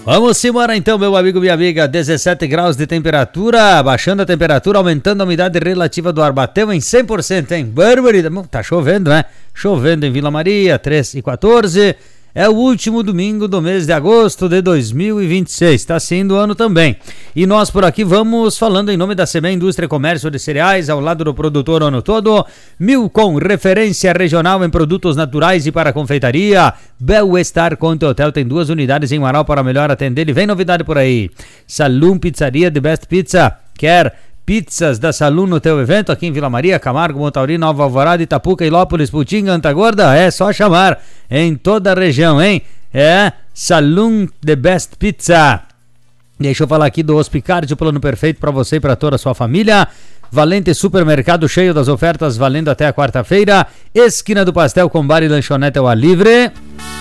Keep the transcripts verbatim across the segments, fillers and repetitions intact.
Vamos embora então, meu amigo, minha amiga. dezessete graus de temperatura, baixando a temperatura, aumentando a umidade relativa do ar. Bateu em cem por cento, hein? Barbaridade. Tá chovendo, né? Chovendo em Vila Maria, três e quatorze. É o último domingo do mês de agosto de dois mil e vinte e seis. Está sendo o ano também. E nós por aqui vamos falando em nome da Semen Indústria e Comércio de Cereais, ao lado do produtor o ano todo. Milcom, referência regional em produtos naturais e para confeitaria. Bel-Estar Conte Hotel tem duas unidades em Marau para melhor atender. E vem novidade por aí. Salum Pizzaria de Best Pizza. Quer pizzas da Salum no teu evento aqui em Vila Maria, Camargo, Montauri, Nova Alvorada, Itapuca, Ilópolis, Putinga, Antagorda? É só chamar em toda a região, hein? É Salum The Best Pizza. Deixa eu falar aqui do Hospicard, o plano perfeito para você e para toda a sua família. Valente Supermercado, cheio das ofertas, valendo até a quarta-feira. Esquina do Pastel com bar e lanchonete ao ar livre.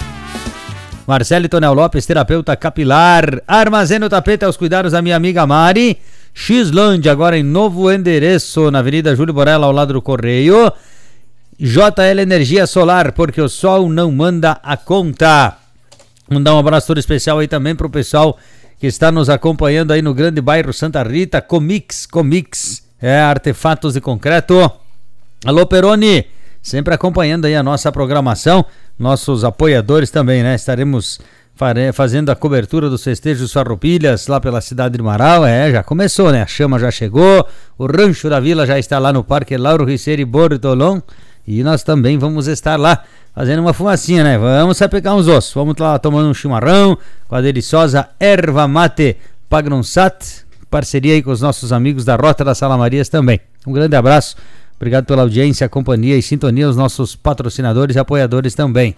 Marcelo Tonel Lopes, terapeuta capilar. Armazeno Tapete aos cuidados da minha amiga Mari. Xland, agora em novo endereço, na Avenida Júlio Borella, ao lado do Correio. J L Energia Solar, porque o sol não manda a conta. Mandar um abraço todo especial aí também pro pessoal que está nos acompanhando aí no grande bairro Santa Rita. Comix, Comix, é, artefatos de concreto. Alô, Peroni, sempre acompanhando aí a nossa programação. Nossos apoiadores também, né? Estaremos fazendo a cobertura dos festejos Farroupilhas lá pela cidade de Marau. É, já começou, né? A chama já chegou, o Rancho da Vila já está lá no Parque Lauro Riccieri Bortolom e nós também vamos estar lá fazendo uma fumacinha, né? Vamos sapecar uns ossos, vamos lá tomando um chimarrão com a deliciosa erva mate Pagronsat, parceria aí com os nossos amigos da Rota das Salamarias também. Um grande abraço, obrigado pela audiência, companhia e sintonia, os nossos patrocinadores e apoiadores também.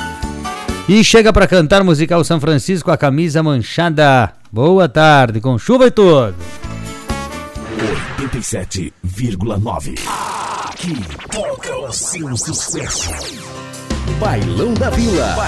E chega para cantar musical São Francisco, a camisa manchada. Boa tarde, com chuva e tudo. oitenta e sete vírgula nove. Aqui toca o seu sucesso. Bailão da Vila.